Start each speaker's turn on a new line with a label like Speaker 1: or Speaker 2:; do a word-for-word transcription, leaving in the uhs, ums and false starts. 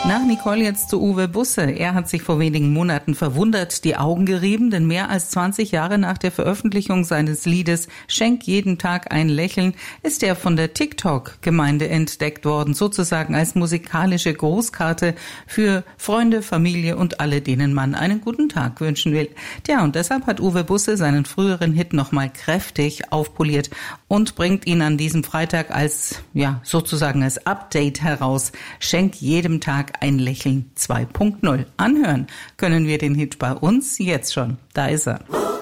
Speaker 1: Nach Nicole jetzt zu Uwe Busse. Er hat sich vor wenigen Monaten verwundert die Augen gerieben, denn mehr als zwanzig Jahre nach der Veröffentlichung seines Liedes Schenk jeden Tag ein Lächeln ist er von der TikTok-Gemeinde entdeckt worden, sozusagen als musikalische Grußkarte für Freunde, Familie und alle, denen man einen guten Tag wünschen will. Tja, und deshalb hat Uwe Busse seinen früheren Hit nochmal kräftig aufpoliert und bringt ihn an diesem Freitag als, ja, sozusagen als Update heraus. Schenk jedem Tag ein Lächeln zwei Punkt null. Anhören können wir den Hit bei uns jetzt schon. Da ist er.